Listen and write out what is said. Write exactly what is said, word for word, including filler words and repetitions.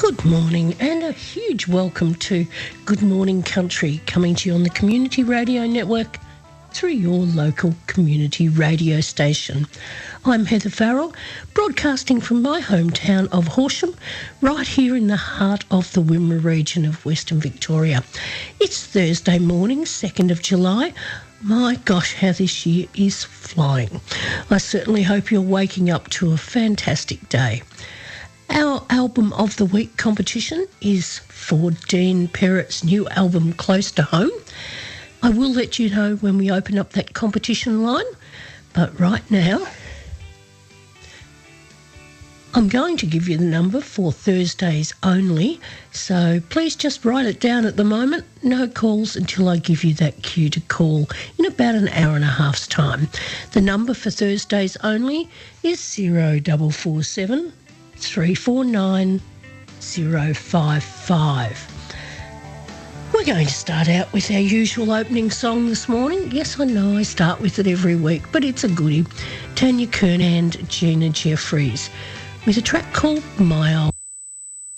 Good morning and a huge welcome to Good Morning Country, coming to you on the Community Radio Network through your local community radio station. I'm Heather Farrell, broadcasting from my hometown of Horsham, right here in the heart of the Wimmera region of Western Victoria. It's Thursday morning, second of July. My gosh, how this year is flying. I certainly hope you're waking up to a fantastic day. Our Album of the Week competition is for Dean Perrett's new album, Close to Home. I will let you know when we open up that competition line, but right now I'm going to give you the number for Thursdays only, so please just write it down at the moment. No calls until I give you that cue to call in about an hour and a half's time. The number for Thursdays only is zero four four seven three four nine zero five five. We're going to start out with our usual opening song this morning. Yes, I know I start with it every week, but it's a goodie. Tanya Kern and Gina Jeffries with a track called My Old